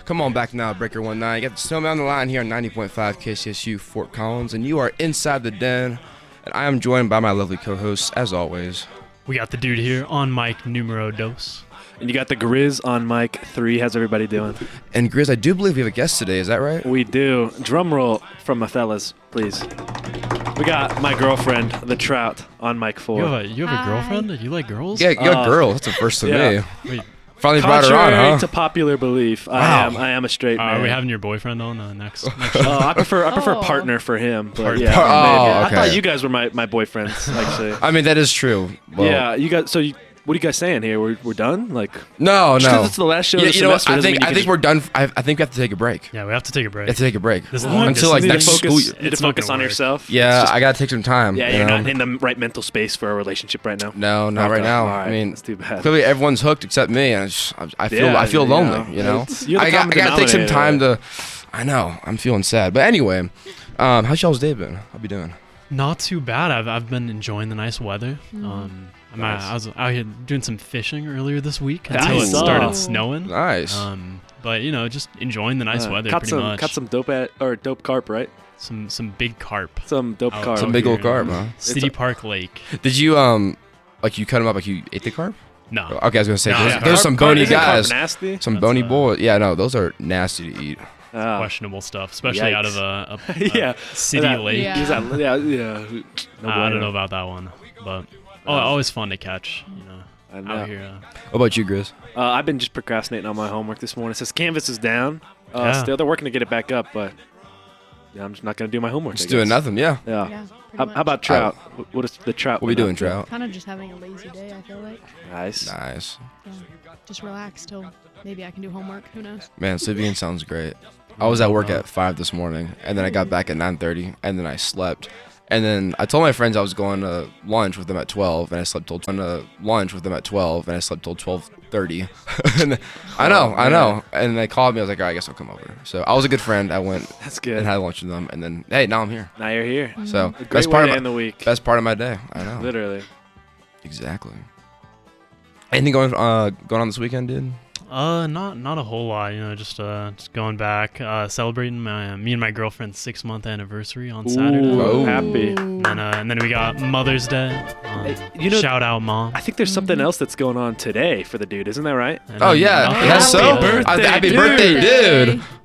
Come on back now, Breaker 19. You got the Snowman on the line here on 90.5 KCSU Fort Collins, and you are inside the den. And I am joined by my lovely co-hosts, as always. We got the dude here on mic numero dos. And you got the Grizz on mic 3. How's everybody doing? And Grizz, I do believe we have a guest today. Is that right? We do. Drum roll from my fellas, please. We got my girlfriend, the Trout, on mic 4. You have a girlfriend? You like girls? Yeah, you're a girl. That's the first to yeah. me. Wait, Finally brought her on, Contrary huh? to popular belief, Wow. I am a straight man. are we having your boyfriend on next I prefer Oh. partner for him, but Partner. yeah. Oh, maybe. okay. I thought you guys were my boyfriends, actually. I mean, that is true. Well, Yeah, you guys. What are you guys saying here? We're done? Like, No, just 'cause no. it's the last show of Yeah, the you know what? semester. I doesn't mean think you can we're done. I think we have to take a break. Yeah, we have to take a We break. have to take a break. This is just- until like you need next to school focus, year. you need to It's not focus gonna on work. yourself. Yeah, It's I gotta take some time. yeah, you you're know? not in the right mental space for a relationship right now. No, not right Okay. now. All right. I mean, That's too bad. clearly everyone's hooked except me, and I feel Yeah, lonely. You know, You're the I common gotta take some time denominator. to. I know I'm feeling sad, but anyway, how's y'all's day been? How be doing? Not too bad. I've been enjoying the nice weather. Nice. I was out here doing some fishing earlier this week Yeah, until I it saw. started snowing. Nice. But just enjoying the nice weather Caught pretty much. some dope carp, right? Some big carp. Some dope Oh, carp. Some big old carp, huh? City Park Lake. Did you like you cut them up like you ate the carp? No. Okay, I was gonna say No, there's, yeah. there's some bony isn't carp guys, nasty. some That's, bony boys. Yeah, no, those are nasty to eat. Oh. Questionable stuff, especially out of a Yeah. city That- lake. Yeah. Is that- yeah. No I don't bueno. know about that one, but always fun to catch. I know. Out here. What about you, Grizz? I've been just procrastinating on my homework this morning. It says Canvas is down. Yeah. Still, they're working to get it back up, but yeah, I'm just not going to do my homework. Just I doing guess. nothing. Yeah. Yeah. Yeah, How about Trout? What is the Trout? What we doing, Trout? Kind of just having a lazy day, I feel like. Nice. Nice. Yeah. Just relax till maybe I can do homework. Who knows? Man, Sibian sounds great. I was at work at 5 this morning, and then I got back at 9:30, and then I slept. And then I told my friends I was going to lunch with them at 12, and I slept till 12:30. And I know. And they called me. I was like, all right, I guess I'll come over. So I was a good friend. I went That's and good. had lunch with them, and then hey, now I'm here. Now you're here. So A great best way part to of end the week. best part of my day. I know. Literally. Exactly. Anything going on this weekend, dude? Not a whole lot. Just going back, celebrating me and my girlfriend's 6-month anniversary on Saturday. Ooh, Oh. happy. And then we got Mother's Day. Shout out, Mom. I think there's something else that's going on today for the dude. Isn't that right? And Oh then yeah, nothing that's else. so. Happy birthday, Happy dude. birthday, dude.